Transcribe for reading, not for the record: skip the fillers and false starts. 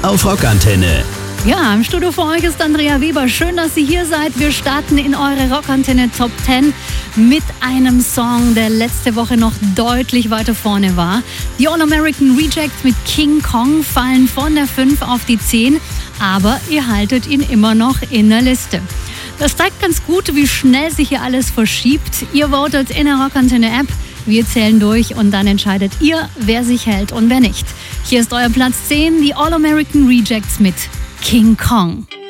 auf Rockantenne. Ja, im Studio für euch ist Andrea Weber. Schön, dass ihr hier seid. Wir starten in eure Rockantenne Top 10 mit einem Song, der letzte Woche noch deutlich weiter vorne war. Die All-American Rejects mit King Kong fallen von der 5 auf die 10, aber ihr haltet ihn immer noch in der Liste. Das zeigt ganz gut, wie schnell sich hier alles verschiebt. Ihr votet in der Rockantenne-App. Wir zählen durch und dann entscheidet ihr, wer sich hält und wer nicht. Hier ist euer Platz 10, die All-American Rejects mit King Kong.